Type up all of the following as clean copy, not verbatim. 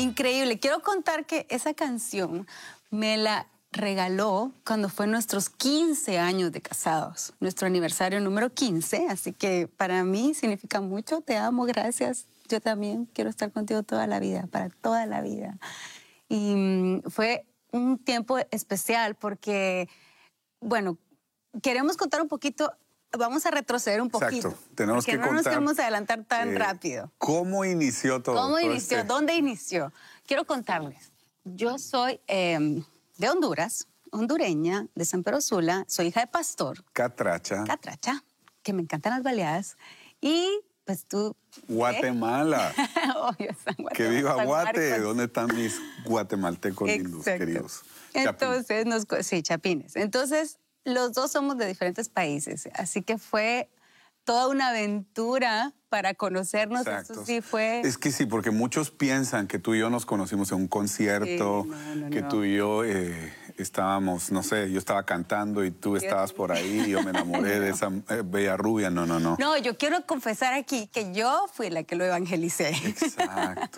increíble. Quiero contar que esa canción me la regaló cuando fue nuestros 15 años de casados, nuestro aniversario número 15, así que para mí significa mucho. Te amo, gracias. Yo también quiero estar contigo toda la vida, para toda la vida. Y fue un tiempo especial porque, bueno, queremos contar un poquito, vamos a retroceder un poquito. Exacto, tenemos que contar. Porque no nos queremos adelantar tan rápido. ¿Cómo inició todo? ¿Cómo inició? ¿Dónde inició? Quiero contarles. Yo soy de Honduras, hondureña, de San Pedro Sula, soy hija de pastor. Catracha. Catracha, que me encantan las baleadas. Y pues tú... Guatemala. Obvio, San Guatemala. Que viva San Guate. Marcos. ¿Dónde están mis guatemaltecos lindos, queridos? Entonces, sí, chapines. Entonces, los dos somos de diferentes países, así que fue toda una aventura para conocernos. Exacto. Eso sí fue... Es que sí, porque muchos piensan que tú y yo nos conocimos en un concierto, que tú y yo estábamos, no sé, yo estaba cantando y tú estabas por ahí y yo me enamoré de esa bella rubia. No. No, yo quiero confesar aquí que yo fui la que lo evangelicé. Exacto.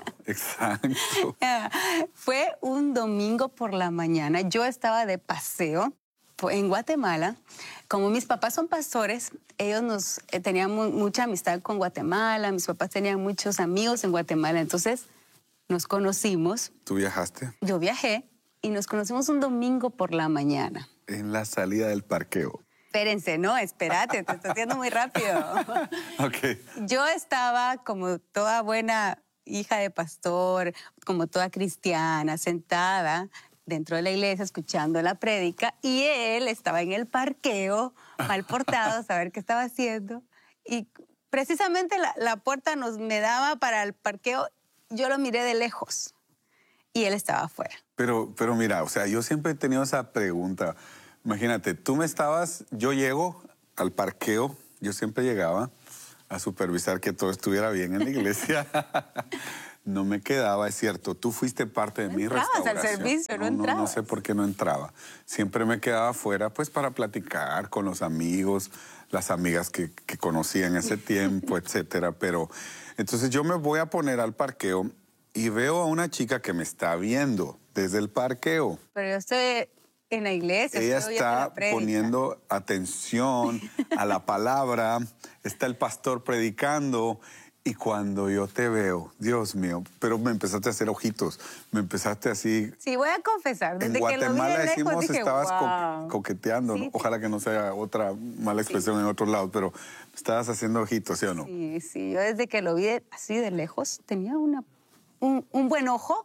Fue un domingo por la mañana. Yo estaba de paseo en Guatemala. Como mis papás son pastores, ellos tenían mucha amistad con Guatemala. Mis papás tenían muchos amigos en Guatemala. Entonces, nos conocimos. ¿Tú viajaste? Yo viajé y nos conocimos un domingo por la mañana. En la salida del parqueo. Espérense, no, espérate, te estoy haciendo muy rápido. Ok. Yo estaba como toda buena hija de pastor, como toda cristiana, sentada dentro de la iglesia escuchando la prédica, y él estaba en el parqueo, mal portado, a saber qué estaba haciendo. Y precisamente la puerta me daba para el parqueo. Yo lo miré de lejos y él estaba afuera. Pero mira, o sea, yo siempre he tenido esa pregunta. Imagínate, yo llego al parqueo, yo siempre llegaba a supervisar que todo estuviera bien en la iglesia. No me quedaba, es cierto, tú fuiste parte de mi restauración. No entrabas al servicio, no entrabas. No sé por qué no entraba. Siempre me quedaba afuera, pues, para platicar con los amigos, las amigas que conocí en ese tiempo, etcétera. Pero, entonces yo me voy a poner al parqueo y veo a una chica que me está viendo desde el parqueo. Pero yo estoy en la iglesia. Ella está poniendo atención a la palabra, está el pastor predicando. Y cuando yo te veo, Dios mío, pero me empezaste a hacer ojitos, me empezaste así... Sí, voy a confesar, desde en Guatemala que lo vi de decimos lejos, dije, estabas wow. coqueteando, Sí, ¿no? sí. Ojalá que no sea otra mala expresión en otros lados, pero estabas haciendo ojitos, ¿sí o no? Sí, yo desde que lo vi así de lejos tenía un buen ojo.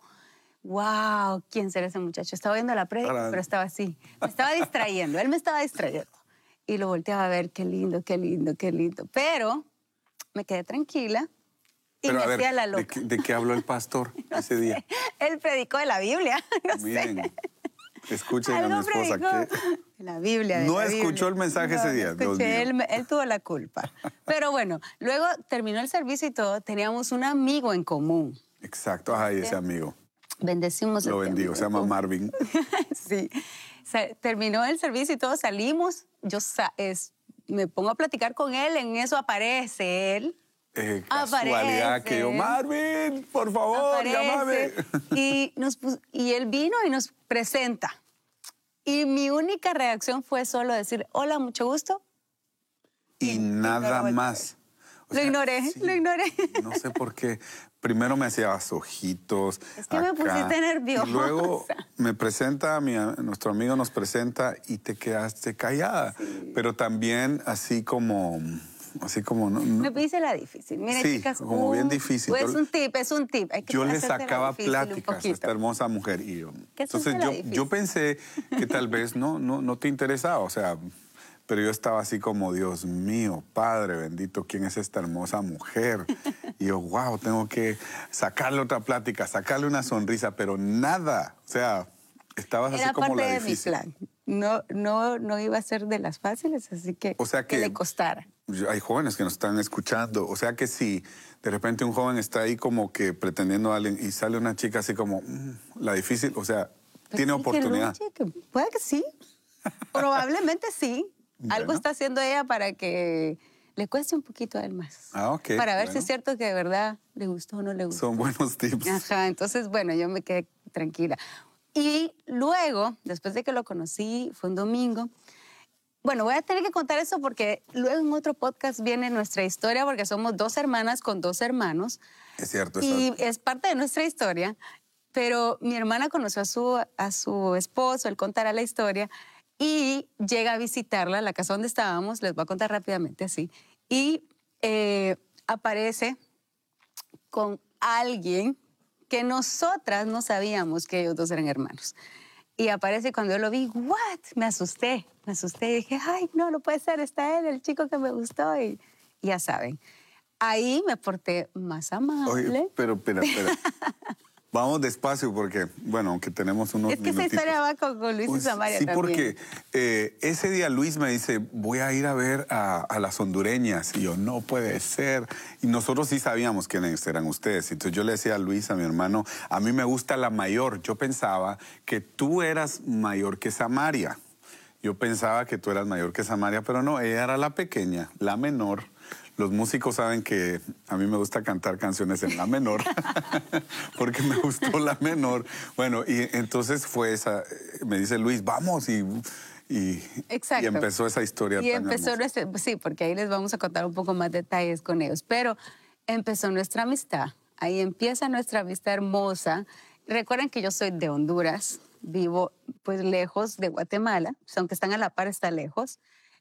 Wow, ¿quién será ese muchacho? Estaba viendo la prédica, pero estaba así. Me estaba distrayendo, él me estaba distrayendo. Y lo volteaba a ver, qué lindo, qué lindo, qué lindo. Pero me quedé tranquila y pero me a ver, hacía la loca. ¿de qué habló el pastor ese día? Él predicó de la Biblia, no Miren, sé. escuchen a mi esposa que... De la Biblia, de no la escuchó Biblia. el mensaje ese día, No escuché, Dios mío. él tuvo la culpa. Pero bueno, luego terminó el servicio y todo, teníamos un amigo en común. Exacto, ay, ese amigo. Bendecimos. Lo bendigo, se llama Marvin. Sí. Terminó el servicio y todos salimos. Yo me pongo a platicar con él, en eso aparece él. Casualidad que yo, Marvin, por favor, llámame. Y él vino y nos presenta. Y mi única reacción fue solo decir, hola, mucho gusto. Y nada más. O sea, lo ignoré. No sé por qué. Primero me hacías ojitos. Es que me pusiste nerviosa. Y luego me presenta, nuestro amigo nos presenta y te quedaste callada. Sí. Pero también así como no. Me puse la difícil. Miren, sí, chicas, como bien difícil. Es un tip. Hay que yo le sacaba pláticas a esta hermosa mujer y yo. Entonces yo pensé que tal vez no te interesaba, o sea, pero yo estaba así como, Dios mío, Padre bendito, ¿quién es esta hermosa mujer? Y yo, wow, tengo que sacarle otra plática, sacarle una sonrisa, pero nada, o sea, estabas así como la difícil. Era parte de mi plan. No iba a ser de las fáciles, así que, o sea que le costara. Hay jóvenes que nos están escuchando, o sea que si de repente un joven está ahí como que pretendiendo a alguien y sale una chica así como la difícil, o sea, pues tiene oportunidad. Puede que sí, probablemente sí. Bueno. Algo está haciendo ella para que le cueste un poquito a él más. Ah, ok. Para ver si es cierto que de verdad le gustó o no le gustó. Son buenos tips. Ajá, entonces, bueno, yo me quedé tranquila. Y luego, después de que lo conocí, fue un domingo. Bueno, voy a tener que contar eso porque luego en otro podcast viene nuestra historia, porque somos 2 hermanas con 2 hermanos. Es cierto. Y es parte de nuestra historia. Pero mi hermana conoció a su esposo, él contará la historia, y llega a visitarla a la casa donde estábamos, les voy a contar rápidamente así, y aparece con alguien que nosotras no sabíamos que ellos 2 eran hermanos. Y aparece cuando yo lo vi, ¿what? Me asusté y dije, ay, no puede ser, está él, el chico que me gustó, y ya saben. Ahí me porté más amable. Oye, pero espera. Vamos despacio porque, bueno, aunque tenemos unos minutitos. Es que esa historia va con Luis y Samaria sí, también. Sí, porque ese día Luis me dice, voy a ir a ver a las hondureñas. Y yo, no puede ser. Y nosotros sí sabíamos quiénes eran ustedes. Entonces yo le decía a Luis, a mi hermano, a mí me gusta la mayor. Yo pensaba que tú eras mayor que Samaria. Yo pensaba que tú eras mayor que Samaria, pero no, ella era la pequeña, la menor. Los músicos saben que a mí me gusta cantar canciones en la menor, porque me gustó la menor. Bueno, y entonces fue esa, me dice Luis, vamos, y empezó esa historia. Y empezó sí, porque ahí les vamos a contar un poco más detalles con ellos, pero empezó nuestra amistad. Ahí empieza nuestra amistad hermosa. Recuerden que yo soy de Honduras, vivo pues lejos de Guatemala, aunque están a la par, está lejos.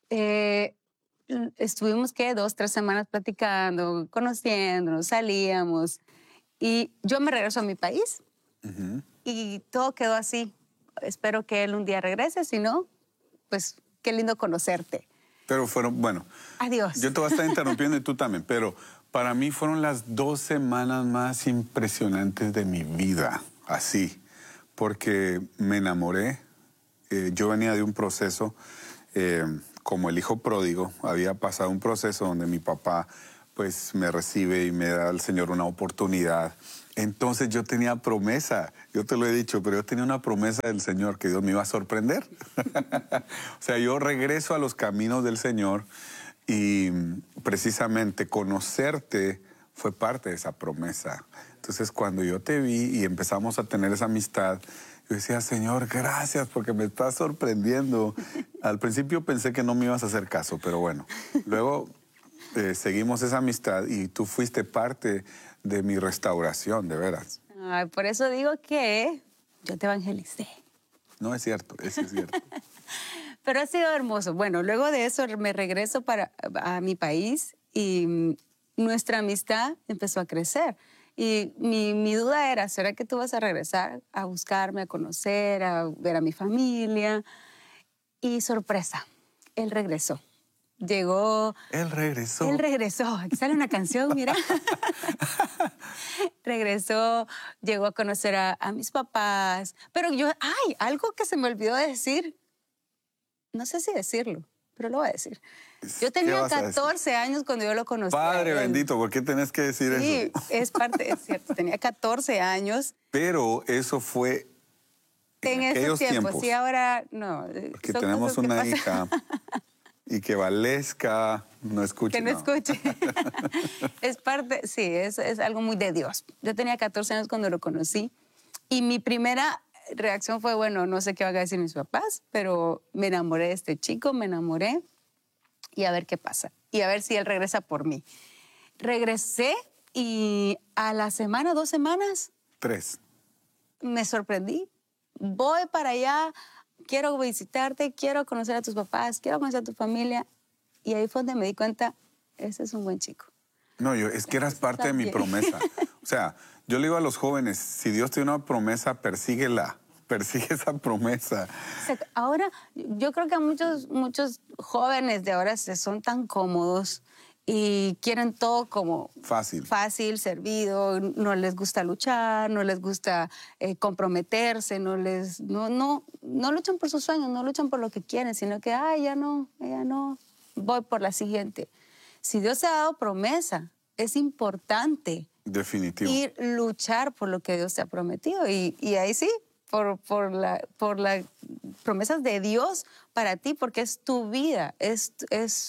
Estuvimos, 2, 3 semanas platicando, conociéndonos, salíamos. Y yo me regreso a mi país. Y todo quedó así. Espero que él un día regrese. Si no, pues qué lindo conocerte. Pero fueron, bueno. Adiós. Yo te voy a estar interrumpiendo y tú también. Pero para mí fueron las 2 semanas más impresionantes de mi vida. Así. Porque me enamoré. Yo venía de un proceso... como el hijo pródigo, había pasado un proceso donde mi papá pues me recibe y me da al Señor una oportunidad. Entonces yo tenía promesa, yo te lo he dicho, pero yo tenía una promesa del Señor que Dios me iba a sorprender. O sea, yo regreso a los caminos del Señor y precisamente conocerte fue parte de esa promesa. Entonces cuando yo te vi y empezamos a tener esa amistad, yo decía, Señor, gracias porque me estás sorprendiendo. Al principio pensé que no me ibas a hacer caso, pero bueno. Luego seguimos esa amistad y tú fuiste parte de mi restauración, de veras. Ay, por eso digo que yo te evangelicé. No es cierto, eso es cierto. Pero ha sido hermoso. Bueno, luego de eso me regreso a mi país y nuestra amistad empezó a crecer. Y mi duda era, ¿será que tú vas a regresar a buscarme, a conocer, a ver a mi familia? Y sorpresa, él regresó. Llegó... Él regresó. Él regresó. Aquí sale una canción, mira. Regresó, llegó a conocer a mis papás. Pero algo que se me olvidó de decir. No sé si decirlo, pero lo voy a decir. Yo tenía 14 años cuando yo lo conocí. Padre bendito, ¿por qué tenés que decir eso? Sí, es cierto, tenía 14 años. Pero eso fue en esos tiempos. Sí, ahora no. Porque tenemos una hija y que Valesca no escuche. Que no escuche. Es parte, sí, es algo muy de Dios. Yo tenía 14 años cuando lo conocí y mi primera reacción fue, bueno, no sé qué van a decir mis papás, pero me enamoré de este chico, me enamoré. Y a ver qué pasa. Y a ver si él regresa por mí. Regresé y a la semana, 2 semanas... 3. Me sorprendí. Voy para allá, quiero visitarte, quiero conocer a tus papás, quiero conocer a tu familia. Y ahí fue donde me di cuenta, ese es un buen chico. No, es que eras parte de mi promesa. O sea, yo le digo a los jóvenes, si Dios tiene una promesa, persíguela. Persigue esa promesa. Ahora, yo creo que muchos jóvenes de ahora son tan cómodos y quieren todo como fácil, servido, no les gusta luchar, no les gusta comprometerse, no luchan por sus sueños, no luchan por lo que quieren, sino que, ya no, voy por la siguiente. Si Dios te ha dado promesa, es importante luchar por lo que Dios te ha prometido y ahí sí, por las promesas de Dios para ti, porque es tu vida, es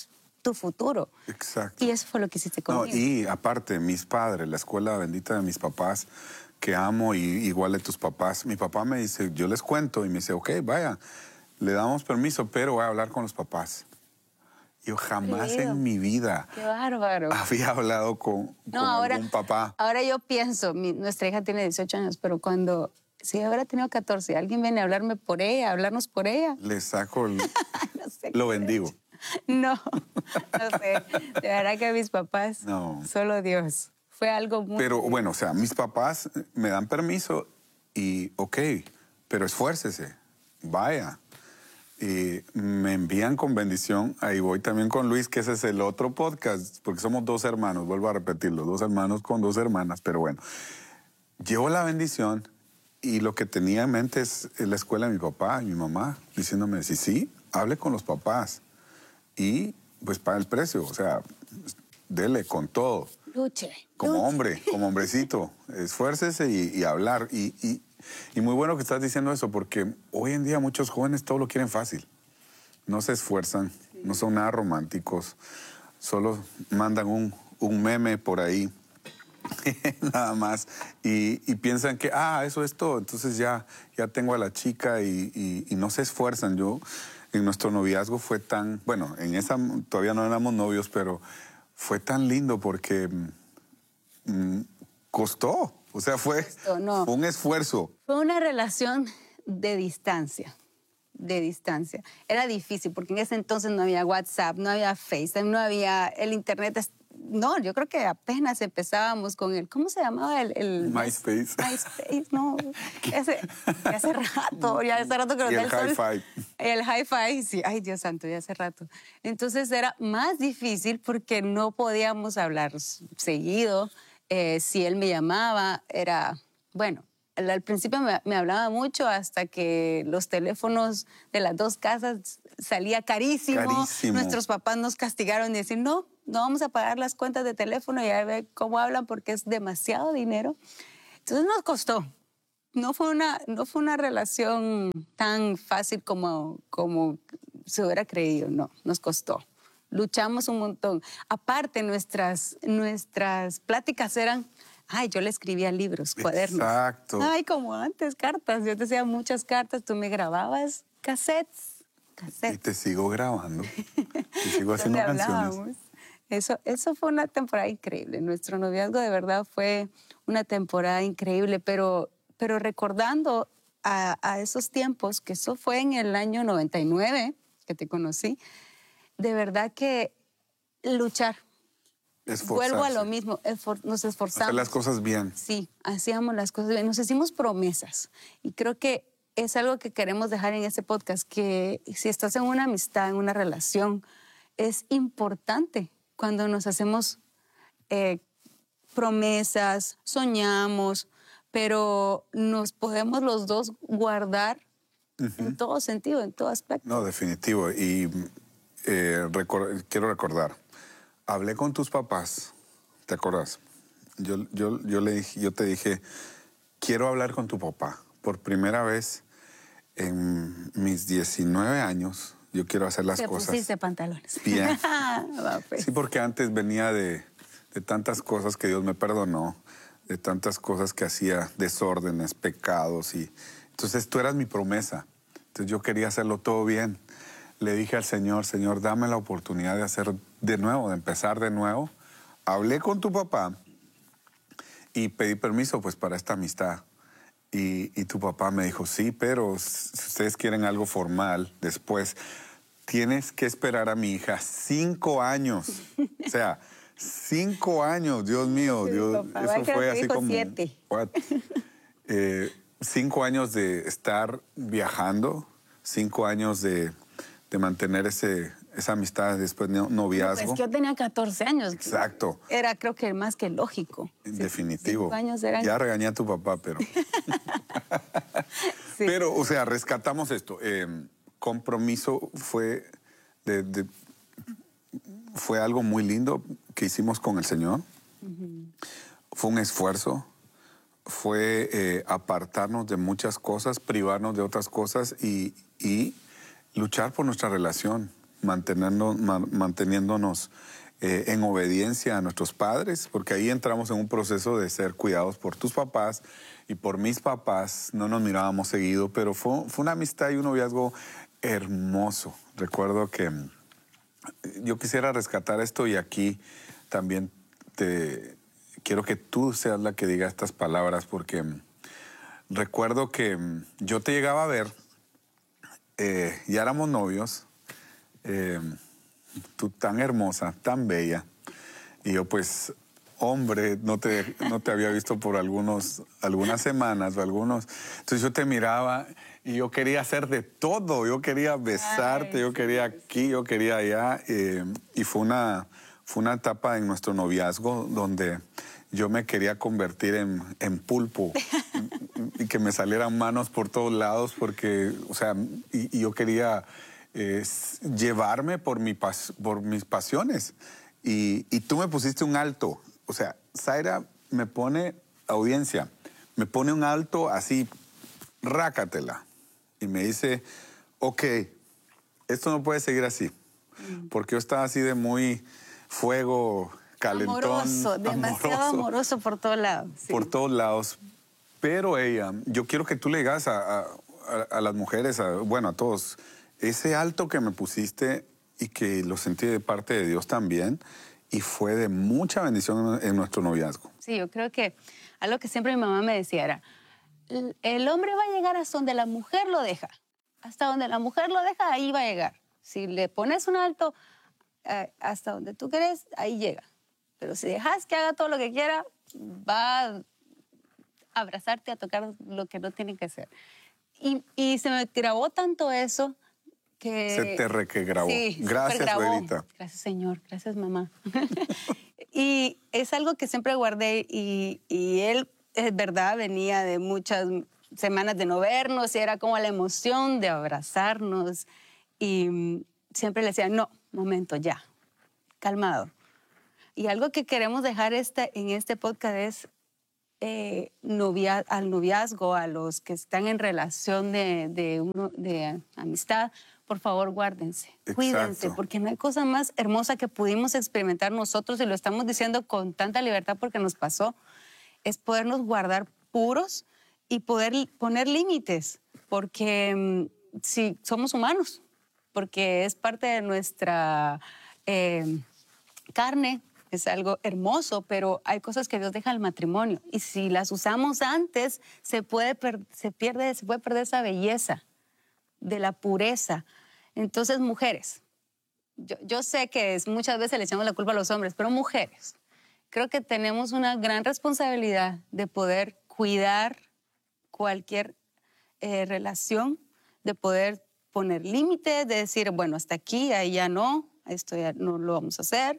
tu futuro. Exacto. Y eso fue lo que hiciste conmigo. No, y aparte, mis padres, la escuela bendita de mis papás, que amo, y igual de tus papás. Mi papá me dice, yo les cuento, y me dice, ok, vaya, le damos permiso, pero voy a hablar con los papás. Yo jamás en mi vida ¡Qué bárbaro! había hablado con algún papá. Ahora yo pienso, nuestra hija tiene 18 años, pero si hubiera tenido 14, alguien viene a hablarme por ella, a hablarnos por ella. Le saco, no sé, lo bendigo. No sé. De verdad que mis papás, solo Dios. Fue algo muy... Pero bueno, o sea, mis papás me dan permiso y ok, pero esfuércese, vaya. Y me envían con bendición. Ahí voy también con Luis, que ese es el otro podcast, porque somos 2 hermanos, vuelvo a repetirlo, 2 hermanos con 2 hermanas, pero bueno. Llevo la bendición y lo que tenía en mente es la escuela de mi papá y mi mamá, diciéndome, sí, hable con los papás y pues paga el precio, o sea, dele con todo. Luche. Como hombre, como hombrecito, esfuércese y hablar. Y muy bueno que estás diciendo eso, porque hoy en día muchos jóvenes todo lo quieren fácil. No se esfuerzan, no son nada románticos, solo mandan un meme por ahí, nada más, y piensan que, eso es todo, entonces ya tengo a la chica y no se esfuerzan. Yo, en nuestro noviazgo fue tan, bueno, en esa todavía no éramos novios, pero fue tan lindo porque costó. O sea, fue un esfuerzo. Fue una relación de distancia. Era difícil porque en ese entonces no había WhatsApp, no había FaceTime, no había el Internet. No, yo creo que apenas empezábamos con el... ¿Cómo se llamaba? El MySpace. MySpace, no. Ya hace rato que y el Hi-Fi. El Hi-Fi, sí. Ay, Dios santo, ya hace rato. Entonces era más difícil porque no podíamos hablar seguido. Si él me llamaba, era... Bueno, al principio me hablaba mucho hasta que los teléfonos de las 2 casas salía carísimo. Nuestros papás nos castigaron y decir, no vamos a pagar las cuentas de teléfono y a ver cómo hablan porque es demasiado dinero. Entonces nos costó. No fue una relación tan fácil como se hubiera creído, no, nos costó. Luchamos un montón. Aparte, nuestras pláticas eran... yo le escribía libros, cuadernos. Exacto. Como antes, cartas. Yo te hacía muchas cartas, tú me grababas cassettes. Y te sigo grabando. Y sigo haciendo canciones. Eso fue una temporada increíble. Nuestro noviazgo de verdad fue una temporada increíble, pero recordando a esos tiempos, que eso fue en el año 99, que te conocí, de verdad que luchar. Vuelvo a lo mismo, nos esforzamos. Hacer las cosas bien. Sí, hacíamos las cosas bien. Nos hicimos promesas. Y creo que es algo que queremos dejar en este podcast, que si estás en una amistad, en una relación, es importante cuando nos hacemos promesas, soñamos, pero nos podemos los dos guardar en todo sentido, en todo aspecto. No, definitivo. Y quiero recordar, hablé con tus papás, ¿te acuerdas? Yo te dije, quiero hablar con tu papá. Por primera vez en mis 19 años, yo quiero hacer las cosas. Te pusiste pantalones. Bien. Sí, porque antes venía de tantas cosas que Dios me perdonó, de tantas cosas que hacía, desórdenes, pecados. Entonces tú eras mi promesa. Entonces yo quería hacerlo todo bien. Le dije al Señor, dame la oportunidad de hacer de nuevo, de empezar de nuevo. Hablé con tu papá y pedí permiso pues para esta amistad. Y tu papá me dijo, sí, pero si ustedes quieren algo formal después, tienes que esperar a mi hija 5 años. O sea, 5 años, Dios mío. Dios, eso fue así como... 7. 5 años de estar viajando, 5 años de mantener esa amistad, después noviazgo. Pues yo tenía 14 años. Exacto. Era, creo que más que lógico. Definitivo. 5 años eran... Ya regañé a tu papá, pero... Sí. Pero, o sea, rescatamos esto. Compromiso fue algo muy lindo que hicimos con el Señor. Fue un esfuerzo. Fue apartarnos de muchas cosas, privarnos de otras cosas y luchar por nuestra relación. manteniéndonos en obediencia a nuestros padres, porque ahí entramos en un proceso de ser cuidados por tus papás y por mis papás. No nos mirábamos seguido, pero fue una amistad y un noviazgo hermoso. Recuerdo que yo quisiera rescatar esto y aquí también quiero que tú seas la que diga estas palabras, porque recuerdo que yo te llegaba a ver, ya éramos novios, tú tan hermosa, tan bella, y yo pues, hombre, no te había visto por algunas semanas o algunos, entonces yo te miraba y yo quería hacer de todo, yo quería besarte, yo quería aquí, yo quería allá, y fue una etapa en nuestro noviazgo donde yo me quería convertir en pulpo y que me salieran manos por todos lados porque, o sea, y yo quería llevarme por mis pasiones. Y tú me pusiste un alto. O sea, Zaira me pone, audiencia, me pone un alto así, rácatela. Y me dice, ok, esto no puede seguir así. Porque yo estaba así de muy fuego, calentón. Amoroso, demasiado amoroso por todos lados. Sí. Por todos lados. Pero ella, yo quiero que tú le digas a las mujeres, bueno, a todos, ese alto que me pusiste y que lo sentí de parte de Dios también, y fue de mucha bendición en nuestro noviazgo. Sí, yo creo que algo que siempre mi mamá me decía era, el hombre va a llegar hasta donde la mujer lo deja. Hasta donde la mujer lo deja, ahí va a llegar. Si le pones un alto hasta donde tú querés, ahí llega. Pero si dejas que haga todo lo que quiera, va a abrazarte, a tocar lo que no tiene que hacer. Y se me grabó tanto eso que... Se te grabó. Sí, gracias, abuelita. Gracias, Señor. Gracias, mamá. Y es algo que siempre guardé y él, es verdad, venía de muchas semanas de no vernos y era como la emoción de abrazarnos. Y siempre le decía, no, momento, ya, calmado. Y algo que queremos dejar en este podcast es al noviazgo, a los que están en relación de amistad, por favor, guárdense, Exacto. Cuídense, porque no hay cosa más hermosa que pudimos experimentar nosotros, y lo estamos diciendo con tanta libertad porque nos pasó, es podernos guardar puros y poder poner límites, porque si somos humanos, porque es parte de nuestra carne. Es algo hermoso, pero hay cosas que Dios deja al matrimonio. Y si las usamos antes, se puede perder esa belleza de la pureza. Entonces, mujeres, yo sé que muchas veces le echamos la culpa a los hombres, pero mujeres, creo que tenemos una gran responsabilidad de poder cuidar cualquier relación, de poder poner límites, de decir, bueno, hasta aquí, ahí ya no, esto ya no lo vamos a hacer.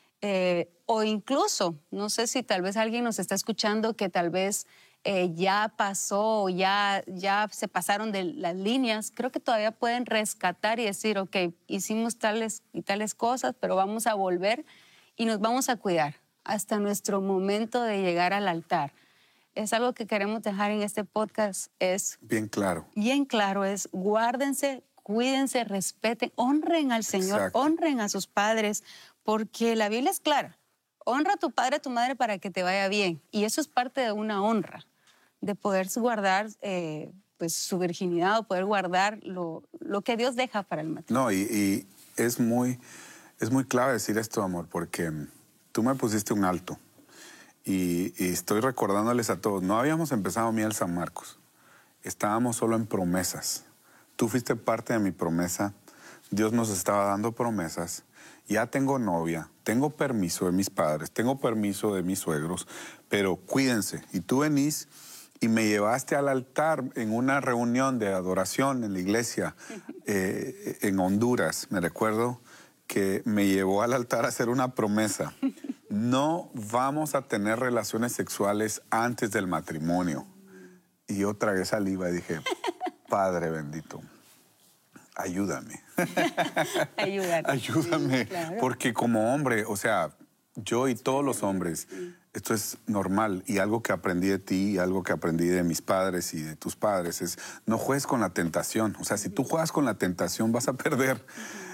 O incluso, no sé si tal vez alguien nos está escuchando que tal vez ya pasó, ya se pasaron de las líneas. Creo que todavía pueden rescatar y decir, ok, hicimos tales y tales cosas, pero vamos a volver y nos vamos a cuidar hasta nuestro momento de llegar al altar. Es algo que queremos dejar en este podcast. Es bien claro. Bien claro, es guárdense, cuídense, respeten, honren al Señor, Exacto. Honren a sus padres, porque la Biblia es clara. Honra a tu padre, a tu madre para que te vaya bien. Y eso es parte de una honra, de poder guardar pues, su virginidad o poder guardar lo que Dios deja para el matrimonio. No, y es muy clave decir esto, amor, porque tú me pusiste un alto. Y estoy recordándoles a todos, no habíamos empezado Miel San Marcos. Estábamos solo en promesas. Tú fuiste parte de mi promesa. Dios nos estaba dando promesas. Ya tengo novia, tengo permiso de mis padres, tengo permiso de mis suegros, pero cuídense. Y tú venís y me llevaste al altar en una reunión de adoración en la iglesia en Honduras. Me recuerdo que me llevó al altar a hacer una promesa. No vamos a tener relaciones sexuales antes del matrimonio. Y yo tragué saliva y dije, Padre bendito, ayúdame. Ayúdame. Sí, claro. Porque como hombre, o sea, yo y todos los hombres, esto es normal. Y algo que aprendí de ti y algo que aprendí de mis padres y de tus padres es no juegues con la tentación. O sea, si tú juegas con la tentación vas a perder.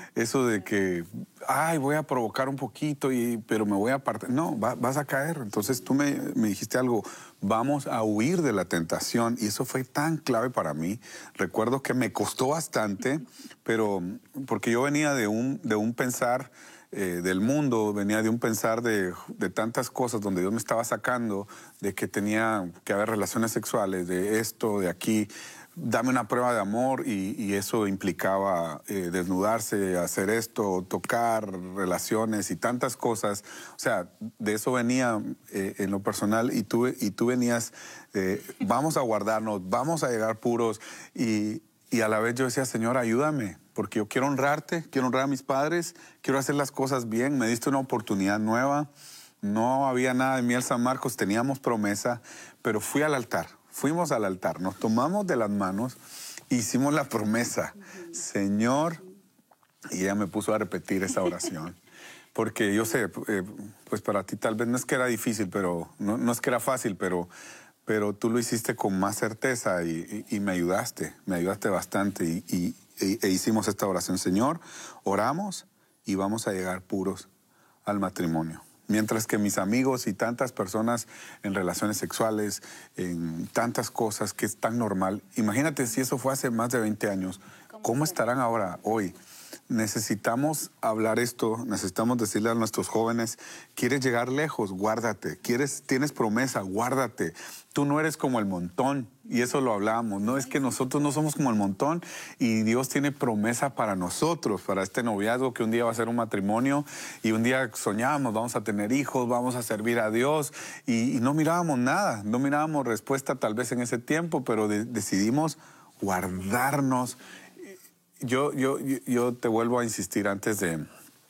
eso de que, ay, voy a provocar un poquito, pero me voy a apartar. No, vas a caer. Entonces tú me dijiste algo, vamos a huir de la tentación. Y eso fue tan clave para mí. Recuerdo que me costó bastante, pero porque yo venía de un pensar del mundo, venía de un pensar de tantas cosas donde Dios me estaba sacando, de que tenía que haber relaciones sexuales, de esto, de aquí. Dame una prueba de amor y eso implicaba desnudarse, hacer esto, tocar relaciones y tantas cosas. O sea, de eso venía en lo personal y tú venías, vamos a guardarnos, vamos a llegar puros y a la vez yo decía, Señor, ayúdame, porque yo quiero honrarte, quiero honrar a mis padres, quiero hacer las cosas bien, me diste una oportunidad nueva, no había nada de miel San Marcos, teníamos promesa, pero fui al altar. Fuimos al altar, nos tomamos de las manos, hicimos la promesa, Señor, y ella me puso a repetir esa oración. Porque yo sé, pues para ti tal vez no es que era difícil, pero no es que era fácil, pero tú lo hiciste con más certeza y me ayudaste bastante e hicimos esta oración. Señor, oramos y vamos a llegar puros al matrimonio. Mientras que mis amigos y tantas personas en relaciones sexuales, en tantas cosas que es tan normal. Imagínate si eso fue hace más de 20 años. ¿Cómo estarán ahora, hoy? Necesitamos hablar esto, necesitamos decirle a nuestros jóvenes, ¿quieres llegar lejos? Guárdate. ¿Tienes promesa? Guárdate. Tú no eres como el montón, y eso lo hablábamos. No es que nosotros no somos como el montón, y Dios tiene promesa para nosotros, para este noviazgo que un día va a ser un matrimonio, y un día soñábamos, vamos a tener hijos, vamos a servir a Dios, y no mirábamos nada, no mirábamos respuesta tal vez en ese tiempo, pero decidimos guardarnos. Yo te vuelvo a insistir antes de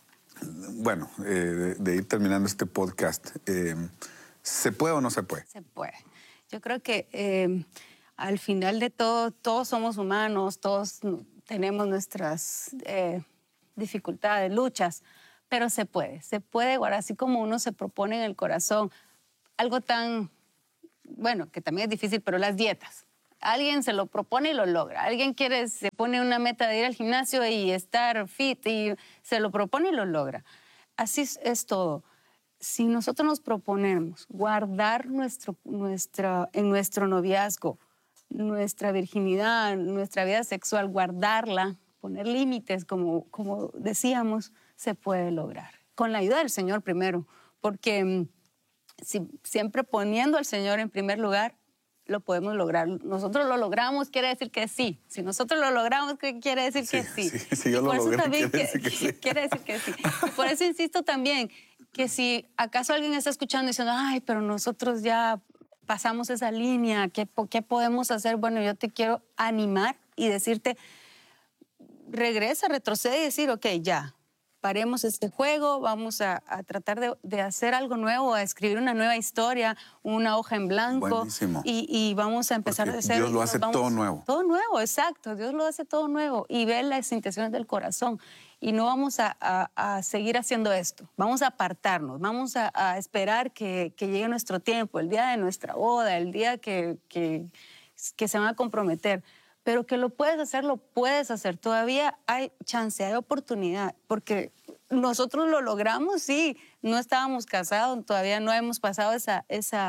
ir terminando este podcast. ¿Se puede o no se puede? Se puede. Yo creo que al final de todo, todos somos humanos, todos tenemos nuestras dificultades, luchas, pero se puede. Se puede, ahora, así como uno se propone en el corazón algo tan, bueno, que también es difícil, pero las dietas. Alguien se lo propone y lo logra. Alguien se pone una meta de ir al gimnasio y estar fit y se lo propone y lo logra. Así es todo. Si nosotros nos proponemos guardar en nuestro noviazgo, nuestra virginidad, nuestra vida sexual, guardarla, poner límites, como decíamos, se puede lograr. Con la ayuda del Señor primero, porque siempre poniendo al Señor en primer lugar, lo podemos lograr. Nosotros lo logramos, quiere decir que sí. Si nosotros lo logramos, quiere decir que sí. Sí, yo lo logré, quiere decir que sí. Quiere decir que sí. Y por eso insisto también que si acaso alguien está escuchando diciendo, ay, pero nosotros ya pasamos esa línea, ¿qué podemos hacer? Bueno, yo te quiero animar y decirte, regresa, retrocede y decir, ok, ya, paremos este juego, vamos a tratar de hacer algo nuevo, a escribir una nueva historia, una hoja en blanco. Buenísimo. Y vamos a empezar a hacer... Dios lo hace todo nuevo. Todo nuevo, exacto. Dios lo hace todo nuevo y ve las intenciones del corazón. Y no vamos a seguir haciendo esto. Vamos a apartarnos, vamos a esperar que llegue nuestro tiempo, el día de nuestra boda, el día que se van a comprometer. Pero que lo puedes hacer. Todavía hay chance, hay oportunidad, porque nosotros lo logramos, sí, no estábamos casados, todavía no hemos pasado esa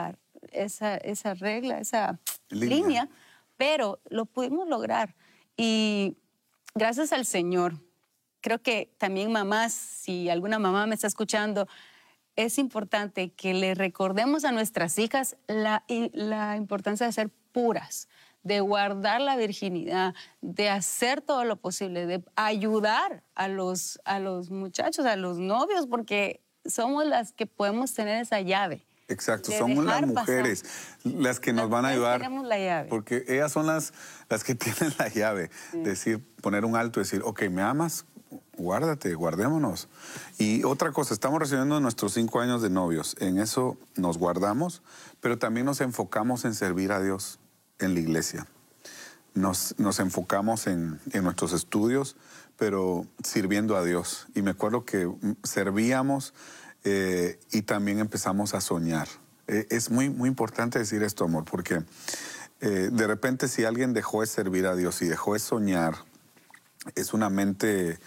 regla, esa línea, pero lo pudimos lograr. Y gracias al Señor, creo que también mamás, si alguna mamá me está escuchando, es importante que le recordemos a nuestras hijas la importancia de ser puras, de guardar la virginidad, de hacer todo lo posible, de ayudar a los muchachos, a los novios, porque somos las que podemos tener esa llave. Exacto, somos las mujeres las que nos van a ayudar. Tenemos la llave. Porque ellas son las que tienen la llave. Sí. Decir, poner un alto, decir, ok, ¿me amas? Guárdate, guardémonos. Y otra cosa, estamos recibiendo nuestros 5 años de novios. En eso nos guardamos, pero también nos enfocamos en servir a Dios en la iglesia. Nos enfocamos en nuestros estudios, pero sirviendo a Dios. Y me acuerdo que servíamos y también empezamos a soñar. Es muy, muy importante decir esto, amor, porque de repente si alguien dejó de servir a Dios y dejó de soñar, es una mente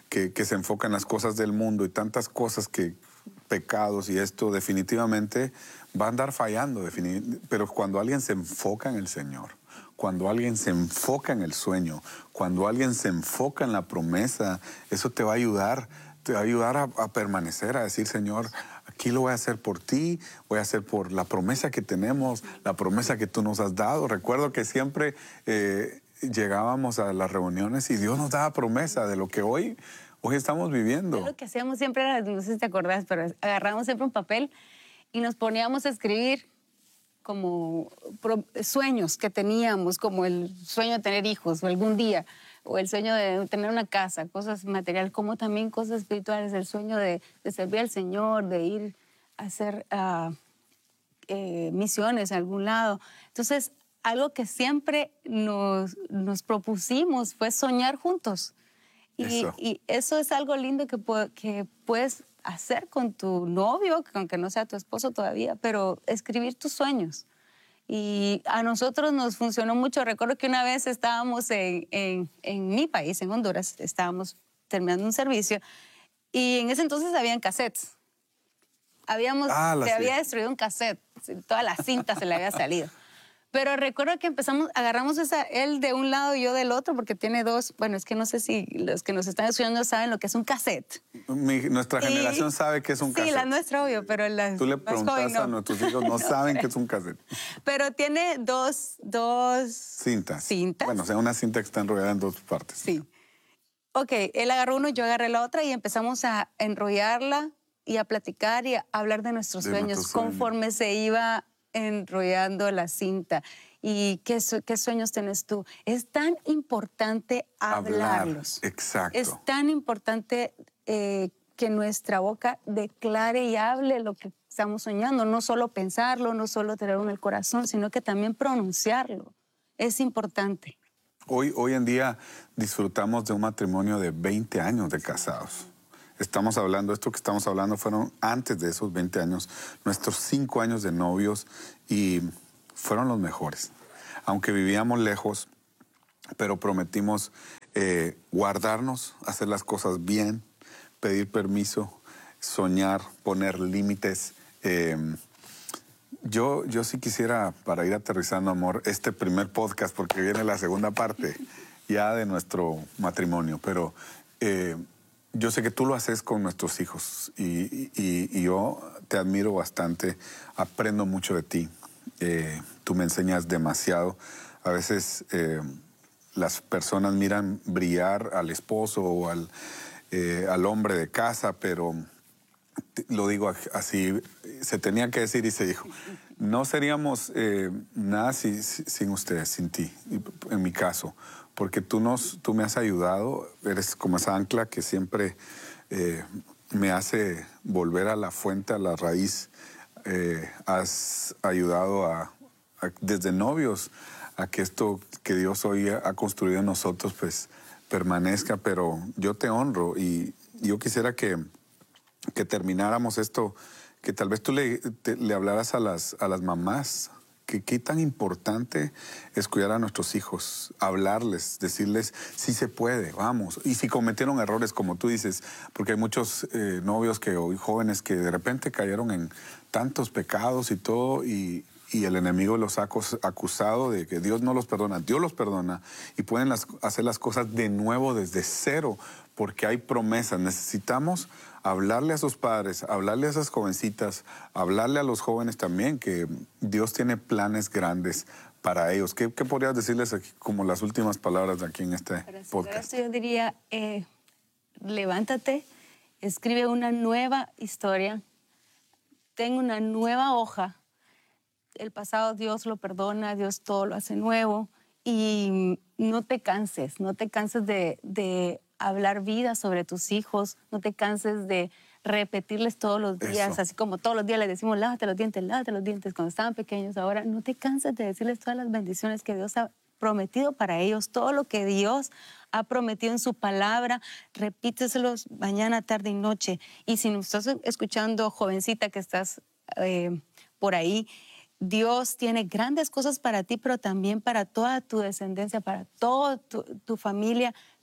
que se enfoca en las cosas del mundo y tantas cosas pecados y esto definitivamente va a andar fallando. Pero cuando alguien se enfoca en el Señor, cuando alguien se enfoca en el sueño, cuando alguien se enfoca en la promesa, eso te va a ayudar a permanecer, a decir, Señor, aquí lo voy a hacer por ti, voy a hacer por la promesa que tenemos, la promesa que tú nos has dado. Recuerdo que siempre llegábamos a las reuniones y Dios nos daba promesa de lo que hoy estamos viviendo. Lo que hacíamos siempre era, no sé si te acordás, pero agarrábamos siempre un papel y nos poníamos a escribir como sueños que teníamos, como el sueño de tener hijos o algún día, o el sueño de tener una casa, cosas materiales, como también cosas espirituales, el sueño de servir al Señor, de ir a hacer misiones a algún lado. Entonces, algo que siempre nos propusimos fue soñar juntos. Y eso es algo lindo que puedes hacer con tu novio, aunque no sea tu esposo todavía, pero escribir tus sueños. Y a nosotros nos funcionó mucho. Recuerdo que una vez estábamos en mi país, en Honduras, estábamos terminando un servicio y en ese entonces habían cassettes. Se había destruido un cassette, toda la cinta se le había salido. Pero recuerdo que agarramos él de un lado y yo del otro, porque tiene dos. Bueno, es que no sé si los que nos están escuchando saben lo que es un cassette. Nuestra generación sabe que es un cassette. Sí, la nuestra, obvio, pero tú le preguntas a nuestros hijos, no saben que es un cassette. Pero tiene dos cintas. Bueno, o sea, una cinta que está enrollada en dos partes. Sí. Ok, él agarró uno, yo agarré la otra y empezamos a enrollarla y a platicar y a hablar de nuestros sueños conforme se iba enrollando la cinta. ¿Y qué sueños tenés tú? Es tan importante hablarlos. Exacto. Es tan importante que nuestra boca declare y hable lo que estamos soñando. No solo pensarlo, no solo tenerlo en el corazón, sino que también pronunciarlo. Es importante. Hoy en día disfrutamos de un matrimonio de 20 años de casados. Esto que estamos hablando fueron antes de esos 20 años, nuestros 5 años de novios, y fueron los mejores. Aunque vivíamos lejos, pero prometimos guardarnos, hacer las cosas bien, pedir permiso, soñar, poner límites. Yo sí quisiera, para ir aterrizando, amor, este primer podcast, porque viene la segunda parte ya de nuestro matrimonio, pero yo sé que tú lo haces con nuestros hijos y yo te admiro bastante, aprendo mucho de ti. Tú me enseñas demasiado. A veces las personas miran brillar al esposo o al hombre de casa, pero lo digo así, se tenía que decir y se dijo. No seríamos nada sin ustedes, sin ti, en mi caso, porque tú me has ayudado, eres como esa ancla que siempre me hace volver a la fuente, a la raíz. Has ayudado desde novios a que esto que Dios hoy ha construido en nosotros pues permanezca, pero yo te honro y yo quisiera que termináramos esto, que tal vez tú le hablaras a las mamás, que qué tan importante es cuidar a nuestros hijos, hablarles, decirles, sí se puede, vamos. Y si cometieron errores, como tú dices, porque hay muchos novios hoy jóvenes que de repente cayeron en tantos pecados y todo, y el enemigo los ha acusado de que Dios no los perdona. Dios los perdona y pueden hacer las cosas de nuevo desde cero, porque hay promesas. Necesitamos hablarle a sus padres, hablarle a esas jovencitas, hablarle a los jóvenes también, que Dios tiene planes grandes para ellos. ¿Qué podrías decirles aquí, como las últimas palabras de aquí en este podcast? Yo diría, levántate, escribe una nueva historia, ten una nueva hoja. El pasado Dios lo perdona, Dios todo lo hace nuevo, y no te canses de hablar vida sobre tus hijos, no te canses de repetirles todos los días, así como todos los días les decimos lávate los dientes cuando estaban pequeños. Ahora no te canses de decirles todas las bendiciones que Dios ha prometido para ellos, todo lo que Dios ha prometido en su palabra, repíteselos mañana, tarde y noche. Y si nos estás escuchando, jovencita que estás por ahí, Dios tiene grandes cosas para ti, pero también para toda tu descendencia, para toda tu familia.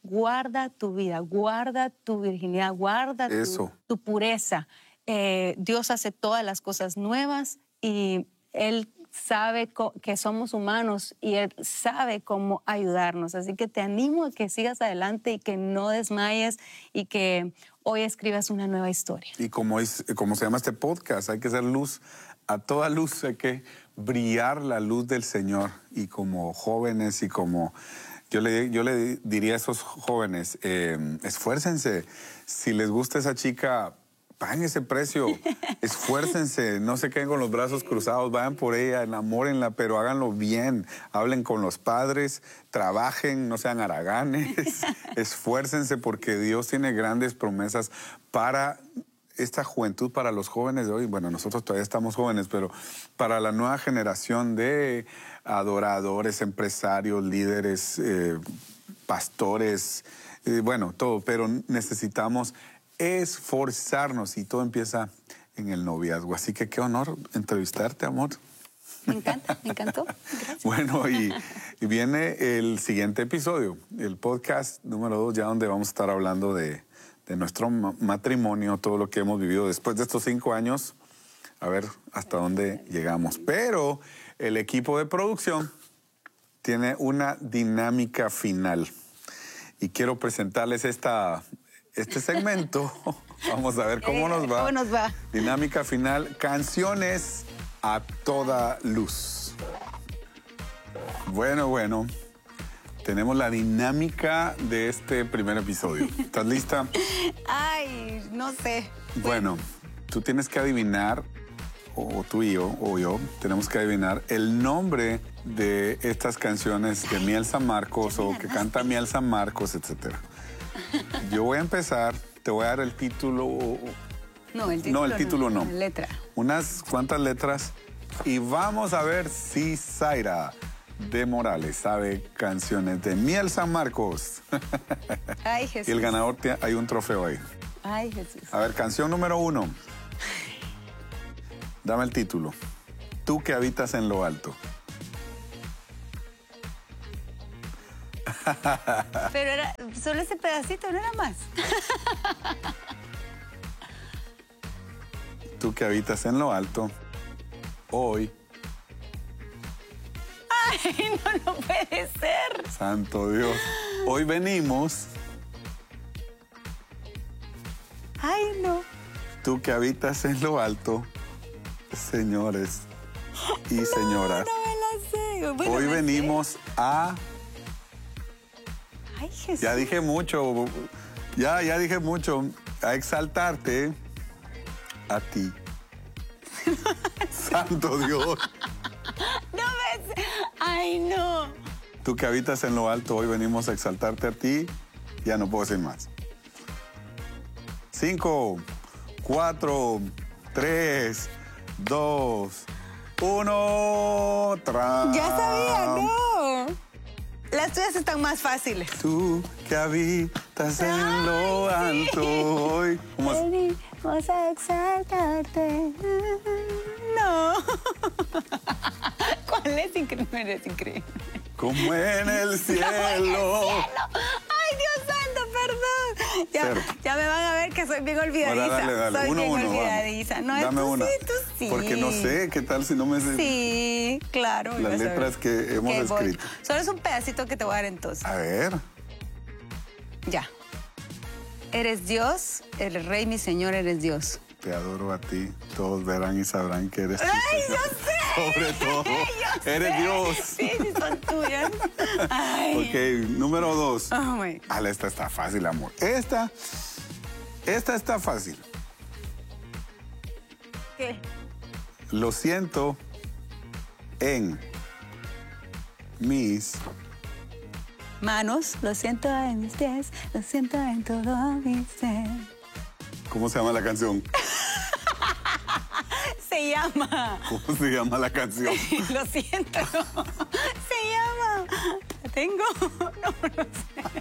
guarda tu vida, guarda tu virginidad, guarda tu pureza. Dios hace todas las cosas nuevas y Él sabe que somos humanos y Él sabe cómo ayudarnos. Así que te animo a que sigas adelante y que no desmayes y que hoy escribas una nueva historia. Y como se llama este podcast, hay que ser luz a toda luz, hay que brillar la luz del Señor. Y como jóvenes y como... Yo le diría a esos jóvenes, esfuércense. Si les gusta esa chica, paguen ese precio. Esfuércense, no se queden con los brazos cruzados, vayan por ella, enamórenla, pero háganlo bien. Hablen con los padres, trabajen, no sean haraganes. Esfuércense porque Dios tiene grandes promesas para esta juventud, para los jóvenes de hoy. Bueno, nosotros todavía estamos jóvenes, pero para la nueva generación de adoradores, empresarios, líderes, pastores, bueno, todo. Pero necesitamos esforzarnos y todo empieza en el noviazgo. Así que qué honor entrevistarte, amor. Me encanta, me encantó. Gracias. Bueno, y viene el siguiente episodio, el podcast número 2, ya donde vamos a estar hablando de nuestro matrimonio, todo lo que hemos vivido después de estos 5 años, a ver hasta dónde llegamos. Pero el equipo de producción tiene una dinámica final y quiero presentarles este segmento. Vamos a ver cómo nos va. ¿Cómo nos va? Dinámica final, canciones a toda luz. Bueno. Tenemos la dinámica de este primer episodio. ¿Estás lista? Ay, no sé. Bueno, tú tienes que adivinar, o tú y yo, o yo, tenemos que adivinar el nombre de estas canciones de Miel San Marcos o que canta Miel San Marcos, etc. Yo voy a empezar, te voy a dar el título. No, el título no. La letra. Unas cuantas letras y vamos a ver si Zaira de Morales sabe canciones de Miel San Marcos. Ay, Jesús. Y el ganador, hay un trofeo ahí. Ay, Jesús. A ver, canción número 1. Dame el título. Tú que habitas en lo alto. Pero era solo ese pedacito, no era más. Tú que habitas en lo alto, hoy. Ay, no puede ser. Santo Dios. Hoy venimos. Ay, no. Tú que habitas en lo alto, señores y señoras. No me la sé. Bueno, hoy venimos a... Ay, Jesús. Ya dije mucho. Ya dije mucho. A exaltarte a ti. Santo Dios. Ay, no. Tú que habitas en lo alto, hoy venimos a exaltarte a ti. Ya no puedo decir más. 5, 4, 3, 2, 1. Ya sabía, no. Las tuyas están más fáciles. Tú que habitas en lo alto, hoy. Venimos a exaltarte. No. ¿Cuál es increíble? Eres increíble. Como en el cielo. Ay, Dios santo, perdón. Ya me van a ver que soy bien olvidadiza. Ahora, dale. Soy 1, bien 1, olvidadiza. Vamos. No, Dame una. Tú sí. Porque no sé, ¿qué tal si no me sé? Sí, claro. Las letras que hemos escrito. Solo es un pedacito que te voy a dar entonces. A ver. Ya. Eres Dios, el Rey, mi Señor, eres Dios. Te adoro a ti. Todos verán y sabrán que eres tú. ¡Ay, yo sé! Sobre todo, eres Dios. Sí, son tuyas. Ay. Ok, número 2. Oh, my God. Esta está fácil, amor. Esta está fácil. ¿Qué? Lo siento en mis... manos, lo siento en mis pies, lo siento en todo mi ser. ¿Cómo se llama la canción? Se llama... ¿Cómo se llama la canción? Lo siento. Se llama... ¿La tengo? No sé.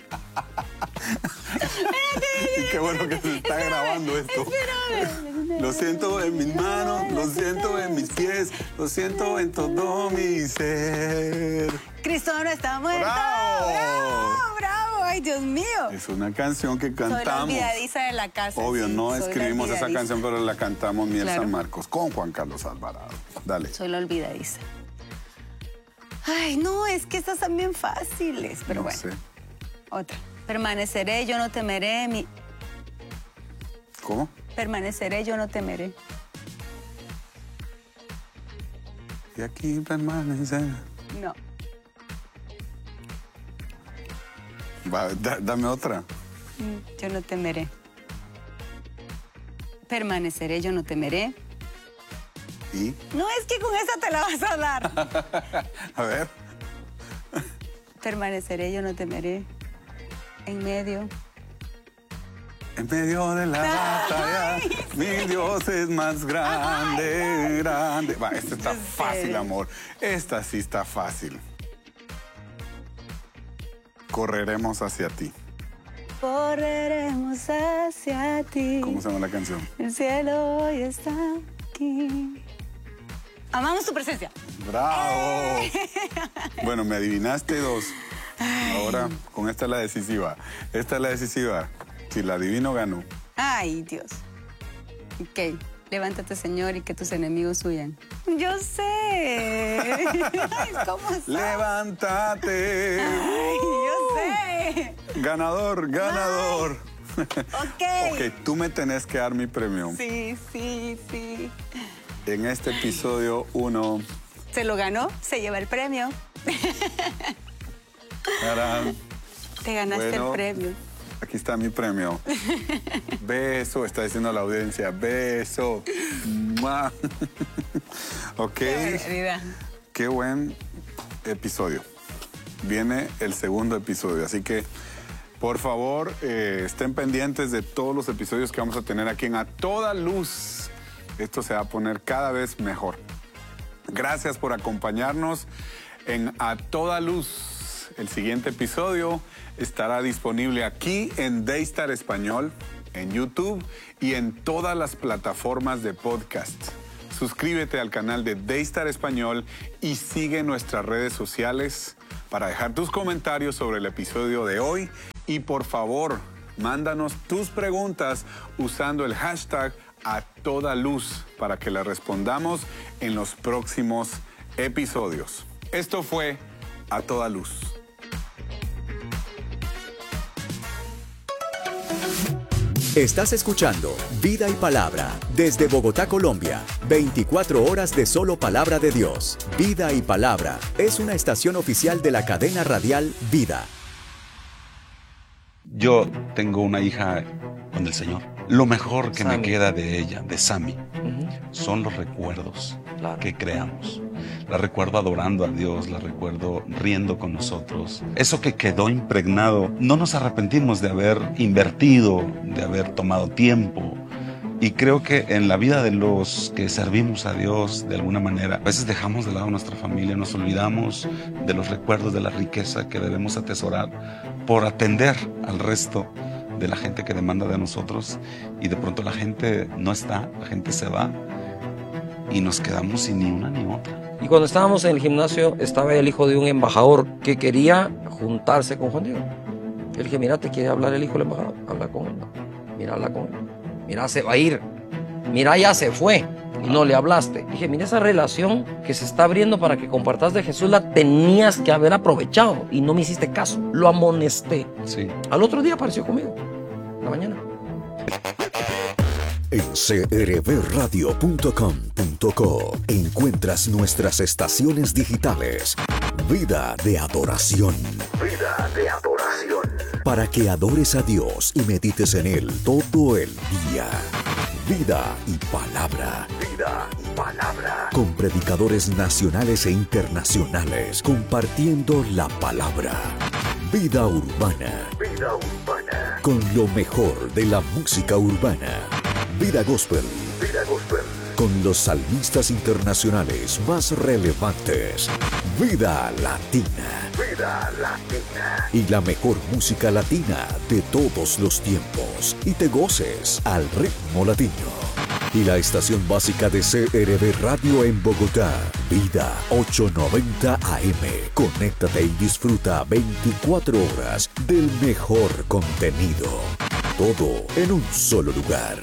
Y qué bueno que se está grabando esto. Lo siento en mis manos, lo siento en mis pies, lo siento en todo mi ser. Cristo no está muerto. ¡Bravo! ¡Bravo! ¡Bravo! Ay, ¡Ay, Dios mío! Es una canción que cantamos. Soy la olvidadiza de la casa. Obvio, sí, no escribimos esa canción, pero la cantamos Miel San Marcos con Juan Carlos Alvarado. Dale. Soy la olvidadiza. Ay, no, es que estas son bien fáciles, pero no bueno. Sé. Otra. Permaneceré, yo no temeré. ¿Cómo? Permaneceré, yo no temeré. Y aquí permaneceré. No. Va, dame otra. Yo no temeré. Permaneceré, yo no temeré. ¿Y? No, es que con esa te la vas a dar. A ver. Permaneceré, yo no temeré. En medio de la batalla, mi Dios es más grande, grande. Va, esta está fácil, amor. Esta sí está fácil. Correremos hacia ti. Correremos hacia ti. ¿Cómo se llama la canción? El cielo hoy está aquí. Amamos tu presencia. ¡Bravo! Bueno, me adivinaste 2. Ahora, con esta es la decisiva. Esta es la decisiva. Si la adivino, ganó. Ay, Dios. Ok. Levántate, Señor, y que tus enemigos huyan. Yo sé. ¿Cómo sabes? Levántate. Ay, yo sé. Ganador, ganador. Ok. Ok, tú me tenés que dar mi premio. Sí, sí, sí. En este episodio 1. Se lo ganó, se lleva el premio. Tarán. Te ganaste el premio. Aquí está mi premio. Beso, está diciendo la audiencia. Beso. Ok. Qué buen episodio. Viene el segundo episodio, así que por favor estén pendientes de todos los episodios que vamos a tener aquí en A Toda Luz. Esto se va a poner cada vez mejor. Gracias por acompañarnos en A Toda Luz. El siguiente episodio estará disponible aquí en Daystar Español, en YouTube y en todas las plataformas de podcast. Suscríbete al canal de Daystar Español y sigue nuestras redes sociales para dejar tus comentarios sobre el episodio de hoy. Y por favor, mándanos tus preguntas usando el hashtag A Toda Luz para que las respondamos en los próximos episodios. Esto fue A Toda Luz. Estás escuchando Vida y Palabra desde Bogotá, Colombia. 24 horas de solo palabra de Dios. Vida y Palabra es una estación oficial de la cadena radial Vida. Yo tengo una hija con el Señor. Lo mejor que me queda de ella, de Sammy, son los recuerdos que creamos. La recuerdo adorando a Dios, la recuerdo riendo con nosotros. Eso que quedó impregnado, no nos arrepentimos de haber invertido, de haber tomado tiempo. Y creo que en la vida de los que servimos a Dios, de alguna manera, a veces dejamos de lado a nuestra familia, nos olvidamos de los recuerdos, de la riqueza que debemos atesorar por atender al resto de la gente que demanda de nosotros, y de pronto la gente no está, la gente se va y nos quedamos sin ni una ni otra. Y cuando estábamos en el gimnasio estaba el hijo de un embajador que quería juntarse con Juan Diego. Yo le dije, mira, ¿te quiere hablar el hijo del embajador? Habla con él. Mira, habla con él. Mira, se va a ir. Mira, ya se fue y no le hablaste. Dije, mira, esa relación que se está abriendo para que compartas de Jesús la tenías que haber aprovechado y no me hiciste caso. Lo amonesté. Sí. Al otro día apareció conmigo, en la mañana. En crbradio.com.co encuentras nuestras estaciones digitales. Vida de adoración. Vida de adoración. Para que adores a Dios y medites en Él todo el día. Vida y Palabra. Vida y Palabra. Con predicadores nacionales e internacionales compartiendo la palabra. Vida Urbana. Vida Urbana. Con lo mejor de la música urbana. Vida Gospel. Vida Gospel. Con los salmistas internacionales más relevantes. Vida Latina. Vida Latina. Y la mejor música latina de todos los tiempos. Y te goces al ritmo latino. y la estación básica de CRB Radio en Bogotá. Vida 890 AM. Conéctate y disfruta 24 horas del mejor contenido. Todo en un solo lugar.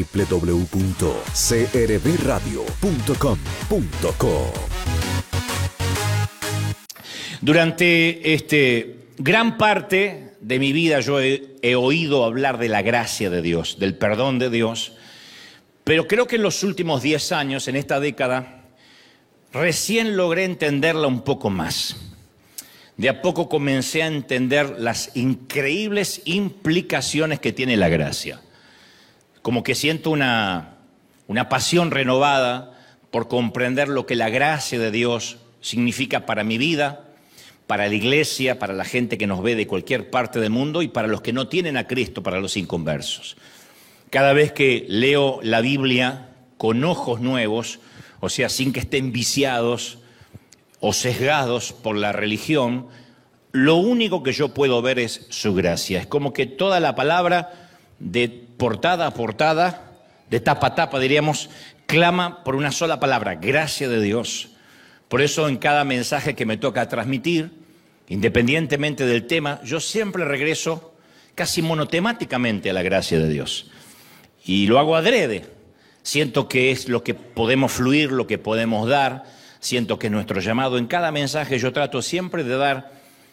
www.crbradio.com.co. Durante gran parte de mi vida yo he oído hablar de la gracia de Dios, del perdón de Dios, pero creo que en los últimos 10 años, en esta década, recién logré entenderla un poco más. De a poco comencé a entender las increíbles implicaciones que tiene la gracia. Como que siento una pasión renovada por comprender lo que la gracia de Dios significa para mi vida, para la iglesia, para la gente que nos ve de cualquier parte del mundo y para los que no tienen a Cristo, para los inconversos. Cada vez que leo la Biblia con ojos nuevos, o sea, sin que estén viciados o sesgados por la religión, lo único que yo puedo ver es su gracia. Es como que toda la palabra, de portada a portada, de tapa a tapa, diríamos, clama por una sola palabra: gracia de Dios. Por eso en cada mensaje que me toca transmitir, independientemente del tema, yo siempre regreso casi monotemáticamente a la gracia de Dios. Y lo hago adrede. Siento que es lo que podemos fluir, lo que podemos dar. Siento que nuestro llamado en cada mensaje yo trato siempre de dar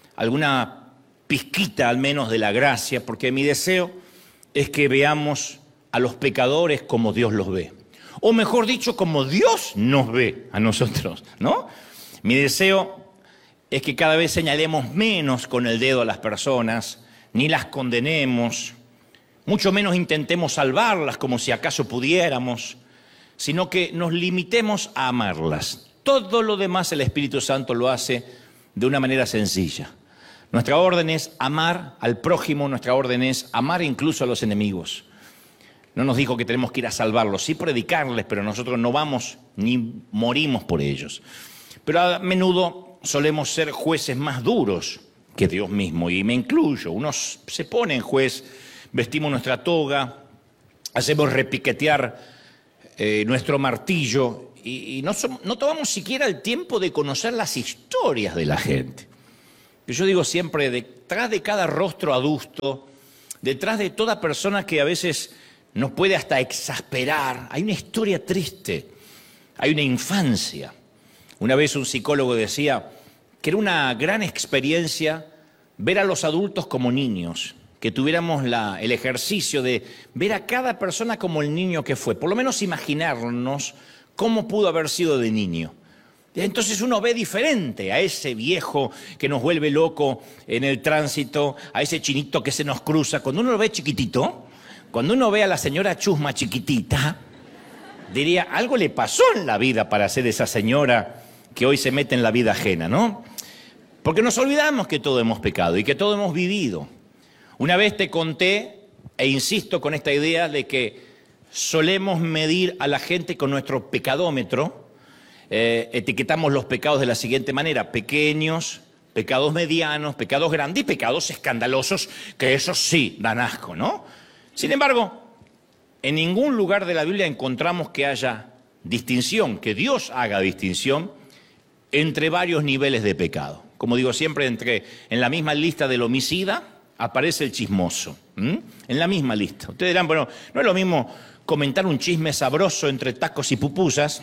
alguna pizquita al menos de la gracia, porque mi deseo es que veamos a los pecadores como Dios los ve. O mejor dicho, como Dios nos ve a nosotros, ¿no? Mi deseo es que cada vez señalemos menos con el dedo a las personas, ni las condenemos, mucho menos intentemos salvarlas como si acaso pudiéramos, sino que nos limitemos a amarlas. Todo lo demás el Espíritu Santo lo hace de una manera sencilla. Nuestra orden es amar al prójimo, nuestra orden es amar incluso a los enemigos. No nos dijo que tenemos que ir a salvarlos, sí predicarles, pero nosotros no vamos ni morimos por ellos. Pero a menudo solemos ser jueces más duros que Dios mismo, y me incluyo. Uno se pone en juez, vestimos nuestra toga, hacemos repiquetear nuestro martillo y no tomamos siquiera el tiempo de conocer las historias de la gente. Yo digo siempre, detrás de cada rostro adusto, detrás de toda persona que a veces nos puede hasta exasperar, hay una historia triste, hay una infancia. Una vez un psicólogo decía que era una gran experiencia ver a los adultos como niños, que tuviéramos el ejercicio de ver a cada persona como el niño que fue, por lo menos imaginarnos cómo pudo haber sido de niño. Entonces uno ve diferente a ese viejo que nos vuelve loco en el tránsito, a ese chinito que se nos cruza. Cuando uno lo ve chiquitito, cuando uno ve a la señora Chusma chiquitita, diría, algo le pasó en la vida para ser esa señora que hoy se mete en la vida ajena, ¿no? Porque nos olvidamos que todos hemos pecado y que todos hemos vivido. Una vez te conté, e insisto con esta idea de que solemos medir a la gente con nuestro pecadómetro. Etiquetamos los pecados de la siguiente manera: pequeños, pecados medianos, pecados grandes y pecados escandalosos, que esos sí dan asco, ¿no? Sin embargo, en ningún lugar de la Biblia encontramos que haya distinción, que Dios haga distinción entre varios niveles de pecado. Como digo siempre, en la misma lista del homicida aparece el chismoso, en la misma lista. Ustedes dirán, bueno, no es lo mismo comentar un chisme sabroso entre tacos y pupusas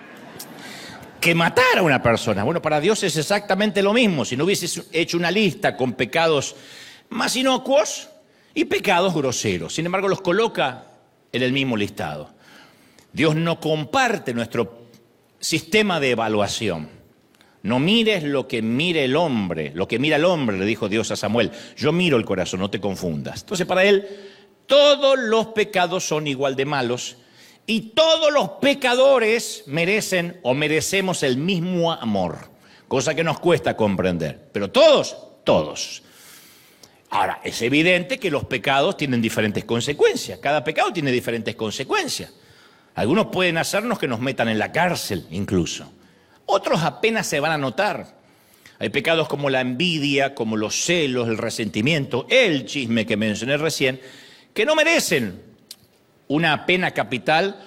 que matar a una persona. Bueno, para Dios es exactamente lo mismo. Si no hubieses hecho una lista con pecados más inocuos y pecados groseros, sin embargo los coloca en el mismo listado. Dios no comparte nuestro sistema de evaluación. No mires lo que mire el hombre, lo que mira el hombre, le dijo Dios a Samuel. Yo miro el corazón, no te confundas. Entonces para él, todos los pecados son igual de malos y todos los pecadores merecen o merecemos el mismo amor, cosa que nos cuesta comprender. Pero todos. Ahora, es evidente que los pecados tienen diferentes consecuencias. Cada pecado tiene diferentes consecuencias. Algunos pueden hacernos que nos metan en la cárcel incluso. Otros apenas se van a notar. Hay pecados como la envidia, como los celos, el resentimiento, el chisme que mencioné recién, que no merecen una pena capital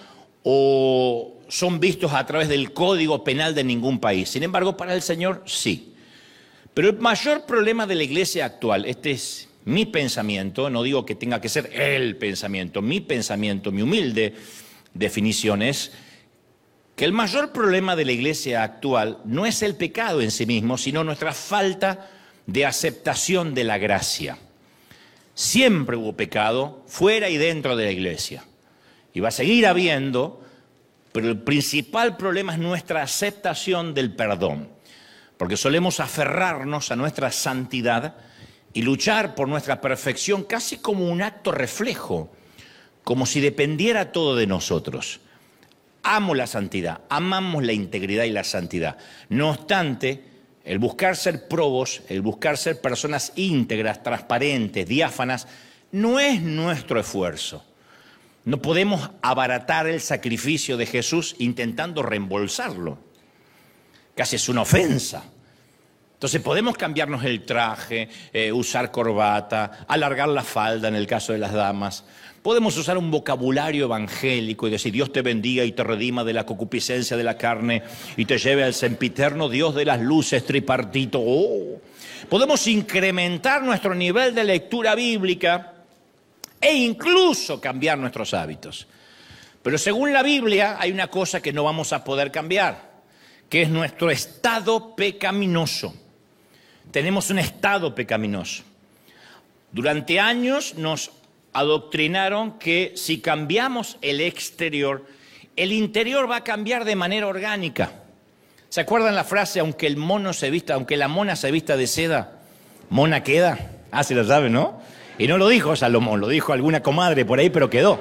o son vistos a través del código penal de ningún país. Sin embargo, para el Señor sí. Pero el mayor problema de la iglesia actual, este es mi pensamiento, no digo que tenga que ser el pensamiento, mi humilde definición es que el mayor problema de la iglesia actual no es el pecado en sí mismo, sino nuestra falta de aceptación de la gracia. Siempre hubo pecado fuera y dentro de la iglesia. Y va a seguir habiendo, pero el principal problema es nuestra aceptación del perdón. Porque solemos aferrarnos a nuestra santidad y luchar por nuestra perfección casi como un acto reflejo, como si dependiera todo de nosotros. Amo la santidad, amamos la integridad y la santidad. No obstante, el buscar ser probos, el buscar ser personas íntegras, transparentes, diáfanas, no es nuestro esfuerzo. No podemos abaratar el sacrificio de Jesús intentando reembolsarlo. Casi es una ofensa. Entonces podemos cambiarnos el traje, usar corbata, alargar la falda en el caso de las damas. Podemos usar un vocabulario evangélico y decir Dios te bendiga y te redima de la concupiscencia de la carne y te lleve al sempiterno Dios de las luces tripartito. Oh. Podemos incrementar nuestro nivel de lectura bíblica e incluso cambiar nuestros hábitos. Pero según la Biblia hay una cosa que no vamos a poder cambiar, que es nuestro estado pecaminoso. Tenemos un estado pecaminoso. Durante años nos adoctrinaron que si cambiamos el exterior, el interior va a cambiar de manera orgánica. ¿Se acuerdan la frase, aunque la mona se vista de seda, mona queda? Ah, se lo saben, ¿no? Y no lo dijo Salomón, lo dijo alguna comadre por ahí, pero quedó.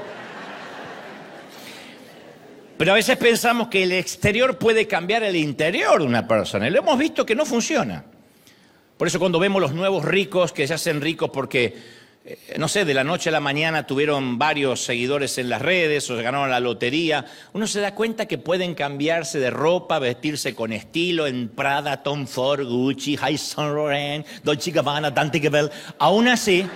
Pero a veces pensamos que el exterior puede cambiar el interior de una persona. Y lo hemos visto que no funciona. Por eso cuando vemos los nuevos ricos que se hacen ricos porque no sé, de la noche a la mañana tuvieron varios seguidores en las redes o se ganaron la lotería, uno se da cuenta que pueden cambiarse de ropa, vestirse con estilo en Prada, Tom Ford, Gucci, Yves Saint Laurent, Dolce & Gabbana, Dante Gebel. Aún así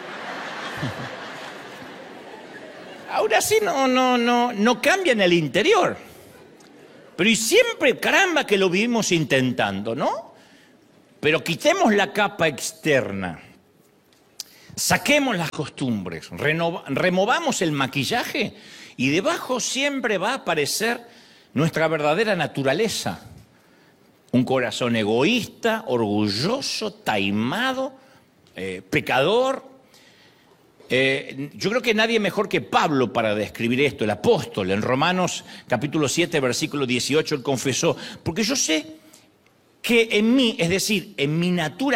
no cambian el interior. Pero y siempre, caramba, que lo vivimos intentando, ¿no? Pero quitemos la capa externa. Saquemos las costumbres, removamos el maquillaje y debajo siempre va a aparecer nuestra verdadera naturaleza. Un corazón egoísta, orgulloso, taimado, pecador. Yo creo que nadie mejor que Pablo para describir esto, el apóstol. En Romanos capítulo 7, versículo 18, él confesó, porque yo sé que en mí, es decir, en mi naturaleza,